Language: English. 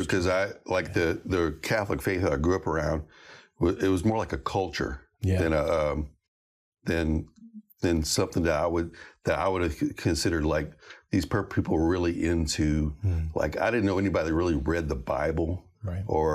because I like the Catholic faith that I grew up around. It was more like a culture than something that I would have considered like these people were really into. Like I didn't know anybody that really read the Bible, right. or